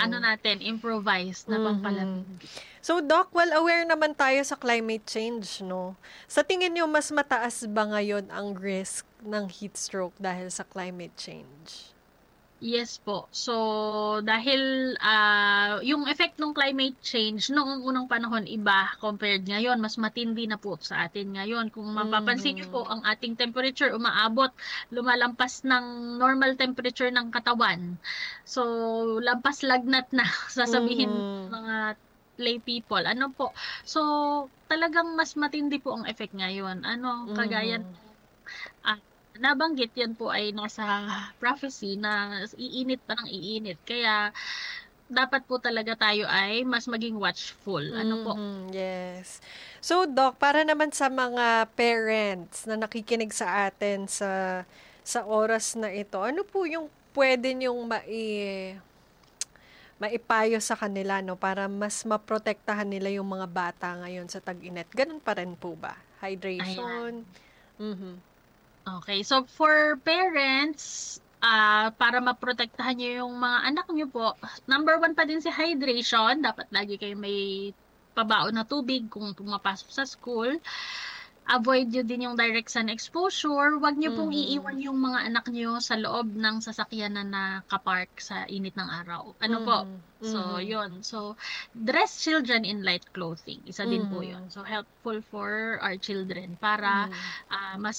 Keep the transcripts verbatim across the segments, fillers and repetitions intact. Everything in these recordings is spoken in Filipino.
ano natin, improvise na pampalamig. So, Doc, well aware naman tayo sa climate change, no? Sa tingin niyo, mas mataas ba ngayon ang risk ng heat stroke dahil sa climate change? Yes po. So, dahil uh, yung effect ng climate change noong unang panahon iba compared ngayon, mas matindi na po sa atin ngayon. Kung mapapansin niyo po, ang ating temperature umaabot, lumalampas ng normal temperature ng katawan. So, lampas lagnat na, sasabihin Mhm. mga lay people. Ano po? So, talagang mas matindi po ang effect ngayon. Ano, kagaya Mhm. ah, nabanggit yan po ay nasa prophecy na iinit pa ng iinit. Kaya dapat po talaga tayo ay mas maging watchful. Ano po? Mhm, yes. So, Doc, para naman sa mga parents na nakikinig sa atin sa sa oras na ito, ano po yung pwede niyong mai maipayo sa kanila, no, para mas maprotektahan nila yung mga bata ngayon sa tag-init? Ganun pa rin po ba? Hydration? Mhm. Okay. So, for parents, ah para maprotektahan niyo yung mga anak niyo po, number one pa din si hydration. Dapat lagi kayo may pabaon na tubig kung pumapasok sa school. Avoid nyo din yung direct sun exposure. Huwag nyo pong Mhm. iiwan yung mga anak nyo sa loob ng sasakyan na nakapark sa init ng araw. Ano po? Mhm. So, Mhm. yun. So, dress children in light clothing. Isa din po Mhm. yun. So, helpful for our children para Mhm. ah, mas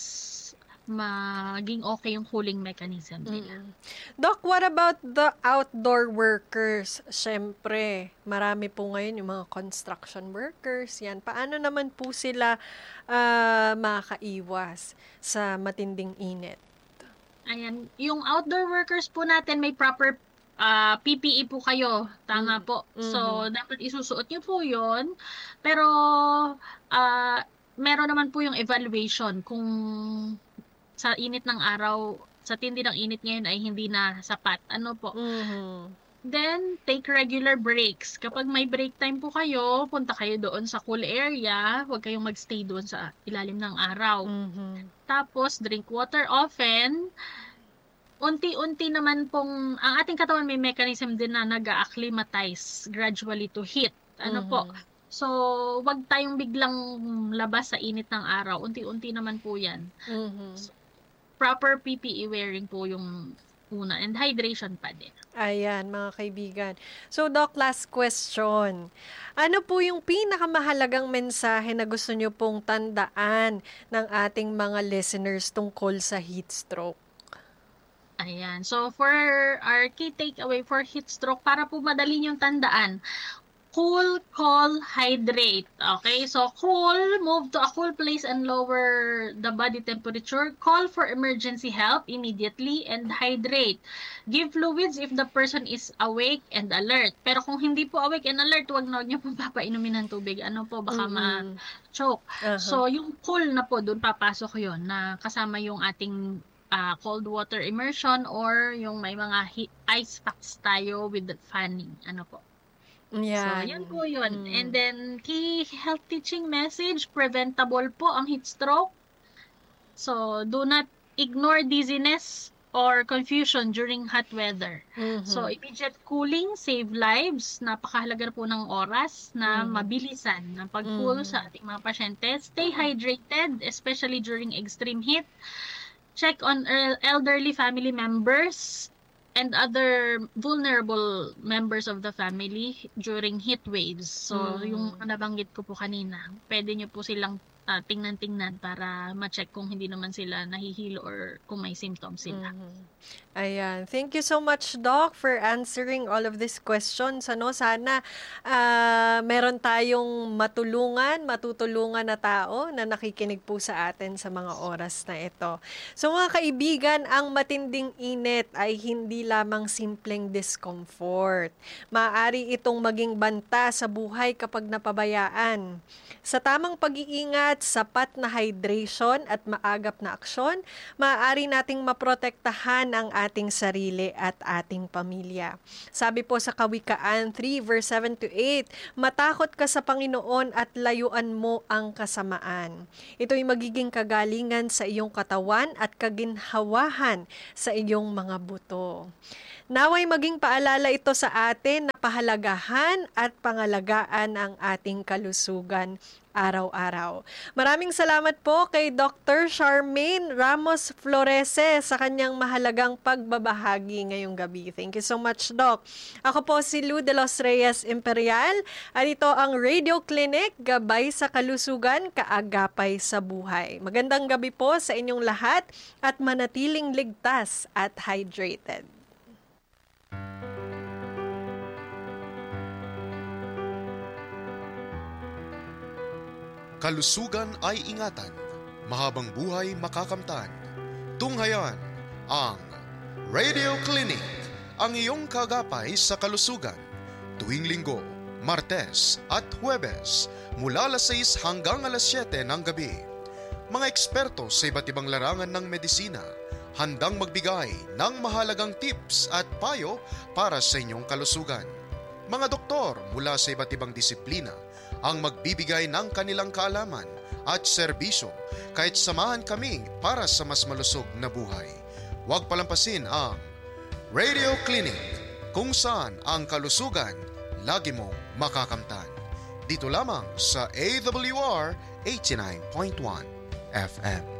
maging okay yung cooling mechanism nila. Mm. Doc, what about the outdoor workers? Siyempre, marami po ngayon yung mga construction workers. Yan. Paano naman po sila ah, makakaiwas sa matinding init? Ayan, yung outdoor workers po natin may proper ah, P P E po kayo. Tama Mm. po. Mhm. So, dapat isusuot niyo po yun. Pero, ah, meron naman po yung evaluation kung sa init ng araw, sa tindi ng init ngayon ay hindi na sapat. Ano po? Mhm. Then, take regular breaks. Kapag may break time po kayo, punta kayo doon sa cool area. Huwag kayong magstay doon sa ilalim ng araw. Mhm. Tapos, drink water often. Unti-unti naman pong, ang ating katawan may mechanism din na nag-acclimatize gradually to heat. Ano po? Mhm. So, wag tayong biglang labas sa init ng araw. Unti-unti naman po yan. Mhm. So, proper P P E wearing po yung una. And hydration pa din. Ayan, mga kaibigan. So, Doc, last question. Ano po yung pinakamahalagang mensahe na gusto nyo pong tandaan ng ating mga listeners tungkol sa heat stroke? Ayan. So, for our key takeaway for heat stroke, para po madali niyong tandaan, cool, cool, hydrate. Okay? So, cool, move to a cool place and lower the body temperature. Call for emergency help immediately and hydrate. Give fluids if the person is awake and alert. Pero kung hindi po awake and alert, huwag na huwag niyo pong papainumin ng tubig. Ano po, baka Mm-mm. ma-choke. Aha. So, yung cool na po, doon papasok yon na kasama yung ating uh, cold water immersion or yung may mga he- ice packs tayo with the fanning. Ano po. Yan. So, yun po yun. Mm. And then, key health teaching message, preventable po ang heat stroke. So, do not ignore dizziness or confusion during hot weather. Mhm. So, immediate cooling, save lives. Napakahalaga po ng oras na Mhm. mabilisan ng pag-cool Mhm. sa ating mga pasyente. Stay hydrated, especially during extreme heat. Check on el- elderly family members and other vulnerable members of the family during heat waves. So, Mhm. yung nabanggit ko po kanina, pwede nyo po silang ah, tingnan-tingnan para ma-check kung hindi naman sila nahihilo or kung may symptoms sila. Mhm. Ayan. Thank you so much, Doc, for answering all of these questions. Ano, sana ah, meron tayong matulungan, matutulungan na tao na nakikinig po sa atin sa mga oras na ito. So mga kaibigan, ang matinding init ay hindi lamang simpleng discomfort. Maaari itong maging banta sa buhay kapag napabayaan. Sa tamang pag-iingat, sapat na hydration at maagap na aksyon, maaari nating maprotektahan ang ating sarili at ating pamilya. Sabi po sa Kawikaan three verse seven to eight, matakot ka sa Panginoon at layuan mo ang kasamaan. Ito'y magiging kagalingan sa iyong katawan at kaginhawahan sa iyong mga buto. Naway maging paalala ito sa atin na pahalagahan at pangalagaan ang ating kalusugan araw-araw. Maraming salamat po kay Doctor Charmaine Ramos Florese sa kanyang mahalagang pagbabahagi ngayong gabi. Thank you so much, Doc. Ako po si Lou de los Reyes Imperial at ito ang Radio Clinic, Gabay sa Kalusugan, Kaagapay sa Buhay. Magandang gabi po sa inyong lahat at manatiling ligtas at hydrated. Kalusugan ay ingatan, mahabang buhay makakamtan. Tunghayan ang Radio Clinic, ang iyong kagapay sa kalusugan. Tuwing linggo, Martes at Huwebes, mula alas sais hanggang alas siyete ng gabi. Mga eksperto sa iba't ibang larangan ng medisina, handang magbigay ng mahalagang tips at payo para sa inyong kalusugan. Mga doktor mula sa iba't ibang disiplina, ang magbibigay ng kanilang kaalaman at serbisyo, kahit samahan kami para sa mas malusog na buhay. Huwag palampasin ang Radio Clinic, kung saan ang kalusugan lagi mong makakamtan. Dito lamang sa A W R eighty-nine point one F M.